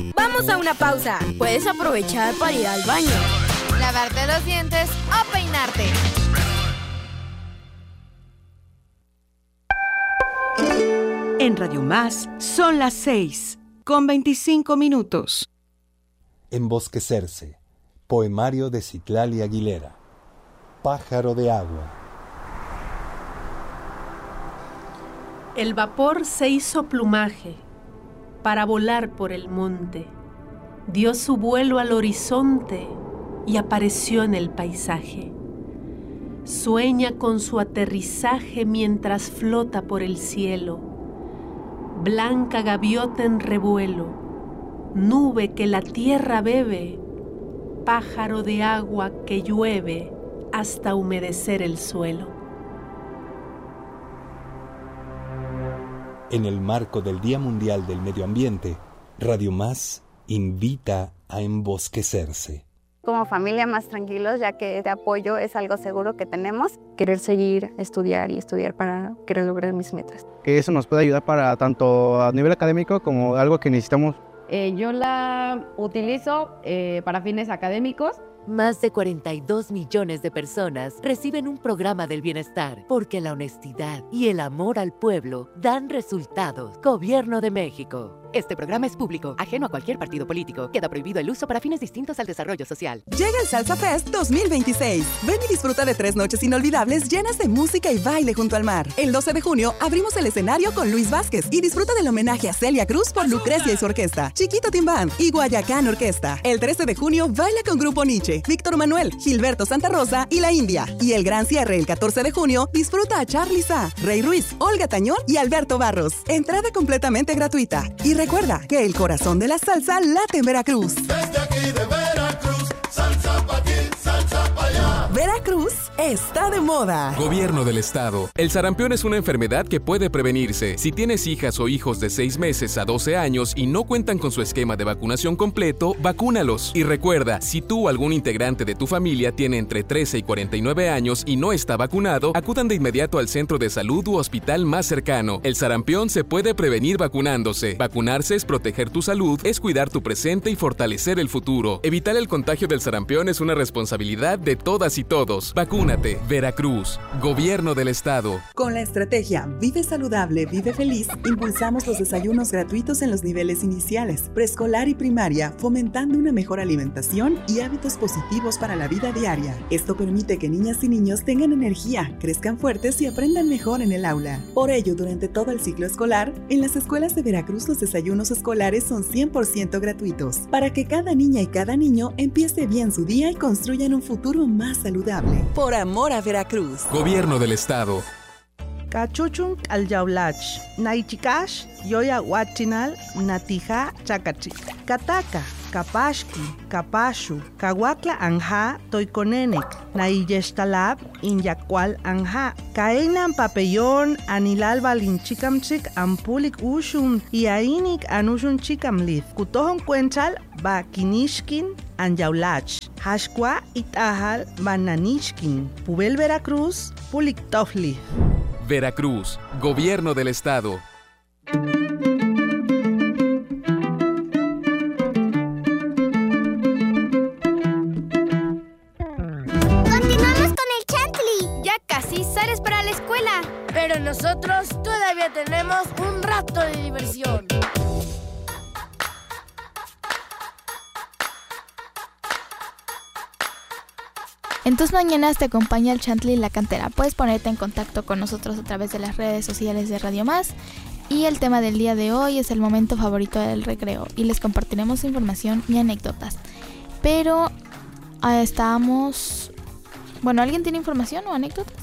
Vamos a una pausa. Puedes aprovechar para ir al baño, lavarte los dientes o peinarte. En Radio Más son las 6:25. Embosquecerse. Poemario de Citlali Aguilera. Pájaro de agua. El vapor se hizo plumaje para volar por el monte. Dio su vuelo al horizonte y apareció en el paisaje. Sueña con su aterrizaje mientras flota por el cielo. Blanca gaviota en revuelo, nube que la tierra bebe, pájaro de agua que llueve hasta humedecer el suelo. En el marco del Día Mundial del Medio Ambiente, Radio Más invita a embosquecerse. Como familia más tranquilos, ya que este apoyo es algo seguro que tenemos. Querer seguir, estudiar para querer lograr mis metas. Que eso nos puede ayudar para tanto a nivel académico como algo que necesitamos. Yo la utilizo para fines académicos. Más de 42 millones de personas reciben un programa del bienestar porque la honestidad y el amor al pueblo dan resultados. Gobierno de México. Este programa es público, ajeno a cualquier partido político. Queda prohibido el uso para fines distintos al desarrollo social. Llega el Salsa Fest 2026. Ven y disfruta de 3 noches inolvidables llenas de música y baile junto al mar. El 12 de junio abrimos el escenario con Luis Vázquez y disfruta del homenaje a Celia Cruz por Lucrecia y su orquesta, Chiquito Team Band y Guayacán Orquesta. El 13 de junio baila con Grupo Nietzsche, Víctor Manuel, Gilberto Santa Rosa y La India. Y el gran cierre el 14 de junio disfruta a Charly Sa, Rey Ruiz, Olga Tañón y Alberto Barros. Entrada completamente gratuita. Y recuerda que el corazón de la salsa late en Veracruz. Desde aquí de Veracruz, salsa pa' aquí, salsa pa' allá. Veracruz está de moda. Gobierno del Estado. El sarampión es una enfermedad que puede prevenirse. Si tienes hijas o hijos de 6 meses a 12 años y no cuentan con su esquema de vacunación completo, vacúnalos. Y recuerda, si tú o algún integrante de tu familia tiene entre 13 y 49 años y no está vacunado, acudan de inmediato al centro de salud u hospital más cercano. El sarampión se puede prevenir vacunándose. Vacunarse es proteger tu salud, es cuidar tu presente y fortalecer el futuro. Evitar el contagio del sarampión es una responsabilidad de todas y todos. Vacúnate. Veracruz. Gobierno del Estado. Con la estrategia Vive Saludable, Vive Feliz, impulsamos los desayunos gratuitos en los niveles iniciales, preescolar y primaria, fomentando una mejor alimentación y hábitos positivos para la vida diaria. Esto permite que niñas y niños tengan energía, crezcan fuertes y aprendan mejor en el aula. Por ello, durante todo el ciclo escolar, en las escuelas de Veracruz los desayunos escolares son 100% gratuitos, para que cada niña y cada niño empiece bien su día y construyan un futuro más saludable. Por amor a Veracruz. Gobierno del Estado. Cachuchun al yaulach, naichikash, yoya huachinal, natija chakachi, kataka, kapashki, kapashu, kawakla anja, toikonenek, naiyestalab, inyakwal anja, kaenan papellón, anilal balinchikamchik, ampulik ushun, iainik anushun chikamlith, kutohon cuenchal, bakinishkin, anyaulach, hashkwa itahal, bananishkin, pubel Veracruz, pulik tofli. Veracruz. Gobierno del Estado. Sales para la escuela. Pero nosotros todavía tenemos un rato de diversión. En tus mañanas te acompaña el Chantley y la Cantera. Puedes ponerte en contacto con nosotros a través de las redes sociales de Radio Más. Y el tema del día de hoy es el momento favorito del recreo. Y les compartiremos información y anécdotas. Pero estábamos... Bueno, ¿alguien tiene información o anécdotas?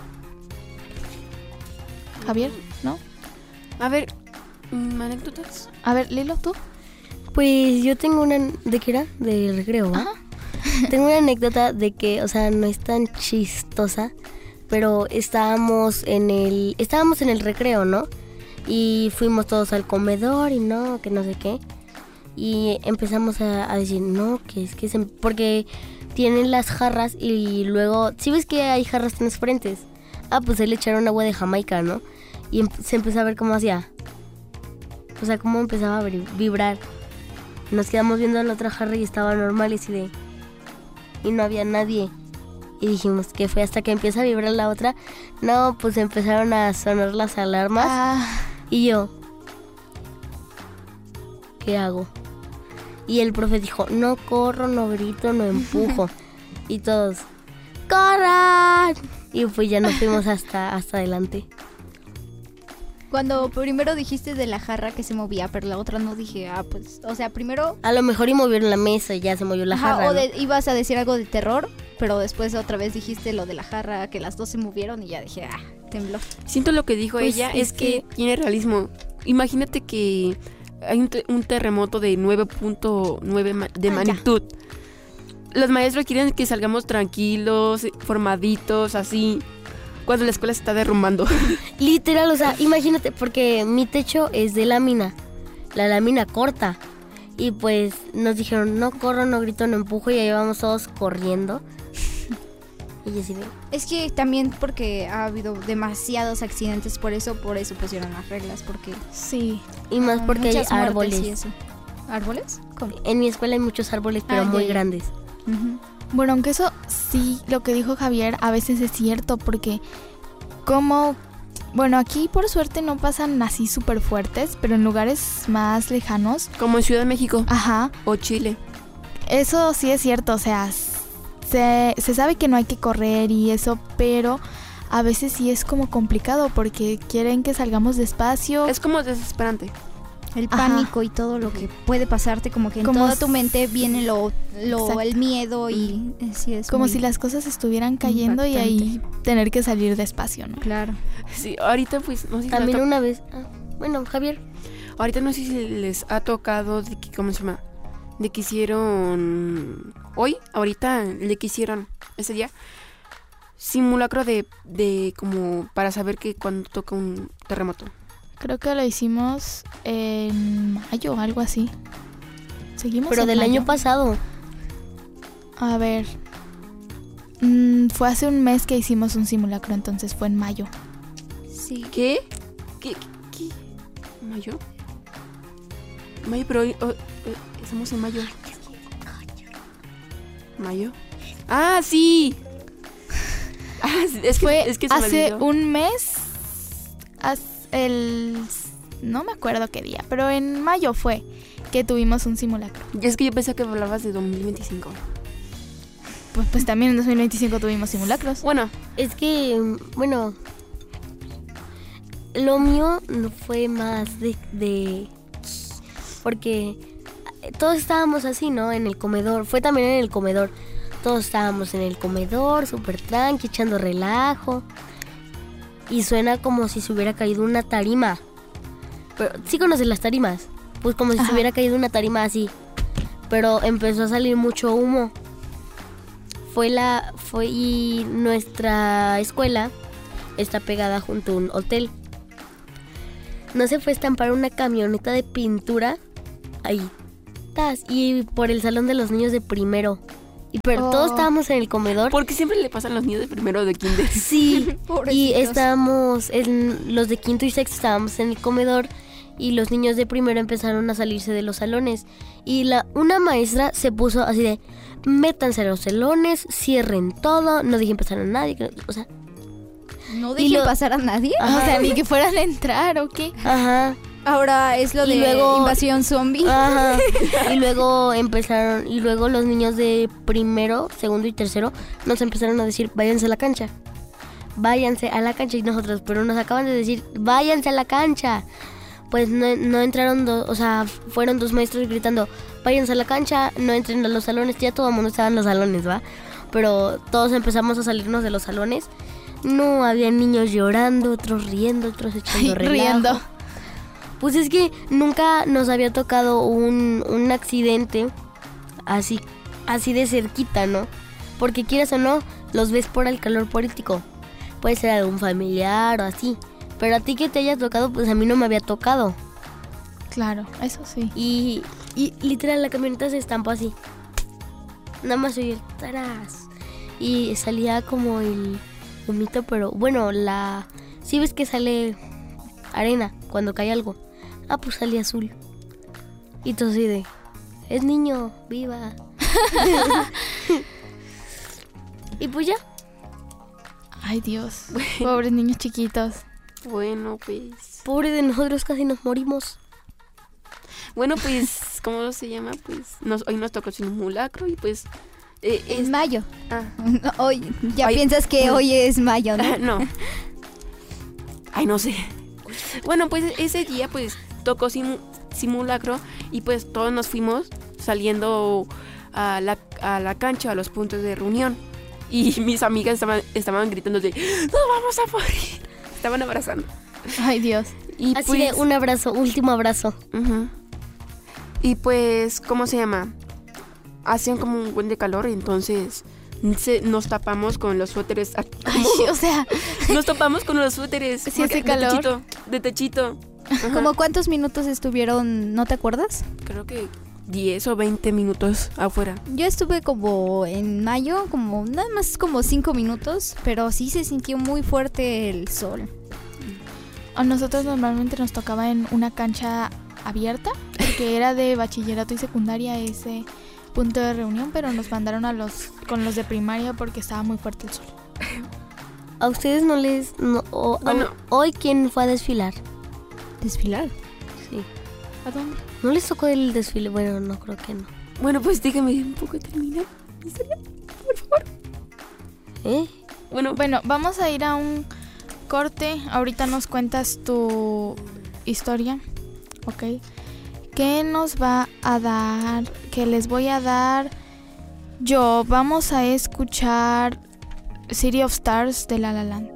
Javier, ¿no? A ver, ¿anécdotas? A ver, Lilo, ¿tú? Pues yo tengo una... ¿De qué era? Del recreo, ¿va? Tengo una anécdota de que, o sea, no es tan chistosa, pero estábamos en el recreo, ¿no? Y fuimos todos al comedor y no, que no sé qué. Y empezamos a decir, no, que es que... Porque tienen las jarras y luego... ¿Sí ves que hay jarras transparentes? Pues él le echaron agua de Jamaica, ¿no? Y se empezó a ver cómo hacía. O sea, cómo empezaba a vibrar. Nos quedamos viendo la otra jarra y estaba normal y no había nadie. Y dijimos, ¿qué fue? Hasta que empieza a vibrar la otra. No, pues empezaron a sonar las alarmas. Y yo, ¿qué hago? Y el profe dijo, no corro, no grito, no empujo. Y todos, ¡corran! Y pues ya nos fuimos hasta adelante. Cuando primero dijiste de la jarra que se movía, pero la otra no, dije, pues, o sea, primero... A lo mejor y movieron la mesa y ya se movió la jarra, o ¿no? ibas a decir algo de terror, pero después otra vez dijiste lo de la jarra, que las dos se movieron y ya dije, tembló. Siento lo que dijo Pues ella, es es que tiene realismo. Imagínate que hay un terremoto de 9.9 de magnitud. Los maestros quieren que salgamos tranquilos, formaditos, así, cuando la escuela se está derrumbando. Literal, o sea, imagínate, porque mi techo es de lámina, la lámina corta. Y pues nos dijeron, no corro, no grito, no empujo, y ahí vamos todos corriendo. Y yo sí veo. Es que también porque ha habido demasiados accidentes, por eso pusieron las reglas, porque... Sí. Y más porque hay muchas muertes árboles. y eso. ¿Árboles? ¿Cómo? En mi escuela hay muchos árboles, pero muy grandes. Bueno, aunque eso sí, lo que dijo Javier, a veces es cierto, porque bueno, aquí por suerte no pasan así súper fuertes, pero en lugares más lejanos. Como en Ciudad de México. Ajá. O Chile. Eso sí es cierto, o sea, se sabe que no hay que correr y eso, pero a veces sí es como complicado porque quieren que salgamos despacio. Es como desesperante. El pánico y todo lo que puede pasarte, como que en toda tu mente viene el miedo y sí es como si las cosas estuvieran cayendo impactante. Y ahí tener que salir despacio, ¿no? Claro. Sí, ahorita pues no sé si también una vez. Bueno, Javier. Ahorita no sé si les ha tocado de que, ¿cómo se llama? De que hicieron ahorita le que hicieron ese día simulacro de como para saber que cuando toca un terremoto. Creo que lo hicimos en mayo, algo así. Seguimos. Pero del año pasado. A ver. Fue hace un mes que hicimos un simulacro, entonces fue en mayo. Sí. ¿Qué? ¿Mayo? Mayo, pero hoy estamos en mayo. ¿Mayo? ¡Ah, sí! Es que hace un mes. No me acuerdo qué día, pero en mayo fue que tuvimos un simulacro. Y es que yo pensé que hablabas de 2025. Pues también en 2025 tuvimos simulacros. Bueno, es que, lo mío no fue más de porque todos estábamos así, ¿no? En el comedor, fue también en el comedor. Todos estábamos en el comedor, súper tranqui, echando relajo. Y suena como si se hubiera caído una tarima. Pero, ¿sí conoces las tarimas? Pues como si se hubiera caído una tarima así. Pero empezó a salir mucho humo. Y nuestra escuela está pegada junto a un hotel. No se fue a estampar una camioneta de pintura ahí. Y por el salón de los niños de primero. Pero todos estábamos en el comedor. Porque siempre le pasan a los niños de primero de kinder. Sí. Y estábamos, los de quinto y sexto estábamos en el comedor. Y los niños de primero empezaron a salirse de los salones. Y una maestra se puso así de, métanse a los salones, cierren todo, no dejen pasar a nadie. O sea, ¿no dejen pasar a nadie? Ajá. O sea, ni que fueran a entrar o qué. Ajá. Ahora es lo de invasión zombie. Ajá. Y luego los niños de primero, segundo y tercero nos empezaron a decir, váyanse a la cancha. Váyanse a la cancha. Y nosotros, pero nos acaban de decir, váyanse a la cancha. Pues no entraron fueron dos maestros gritando, váyanse a la cancha, no entren a los salones. Ya todo el mundo estaba en los salones, ¿va? Pero todos empezamos a salirnos de los salones. No, había niños llorando, otros riendo, otros echando relajo. Riendo. Pues es que nunca nos había tocado un accidente así de cerquita, ¿no? Porque quieras o no, los ves por el calor político. Puede ser algún familiar o así. Pero a ti que te haya tocado, pues a mí no me había tocado. Claro, eso sí. Y literal la camioneta se estampó así. Nada más oí el taraz. Y salía como el humito, pero bueno, sí ves que sale arena cuando cae algo. Pues salía azul. Y todo así de, Es niño, viva. Y pues ya. Ay, Dios. Pobres niños chiquitos. Bueno, pues. Pobre de nosotros, casi nos morimos. Bueno, pues, ¿cómo se llama? Pues hoy nos tocó simulacro y pues... es mayo. Hoy, piensas que hoy es mayo, ¿no? No. Ay, no sé. Bueno, pues ese día pues tocó simulacro y pues todos nos fuimos saliendo a la cancha, a los puntos de reunión. Y mis amigas estaban gritando de ¡no vamos a morir! Estaban abrazando. Ay, Dios. Y así pues, de un abrazo, último abrazo. Y pues, ¿cómo se llama? Hacían como un buen de calor, entonces nos tapamos con los suéteres. Ay, o sea, nos tapamos con los suéteres. Sí, hace calor. De techito. ¿Cómo cuántos minutos estuvieron, no te acuerdas? Creo que 10 o 20 minutos afuera. Yo estuve como en mayo, como nada más como 5 minutos, pero sí se sintió muy fuerte el sol. A nosotros normalmente nos tocaba en una cancha abierta, porque era de bachillerato y secundaria ese punto de reunión, pero nos mandaron con los de primaria porque estaba muy fuerte el sol. ¿A ustedes no les... bueno, hoy quién fue a desfilar? ¿Desfilar? Sí. ¿A dónde? ¿No les tocó el desfile? Bueno, no creo que no. Bueno, pues dígame un poco terminar. ¿En serio? Por favor. Bueno, vamos a ir a un corte. Ahorita nos cuentas tu historia, ¿ok? ¿Qué nos va a dar? ¿Qué les voy a dar? Vamos a escuchar City of Stars de La La Land.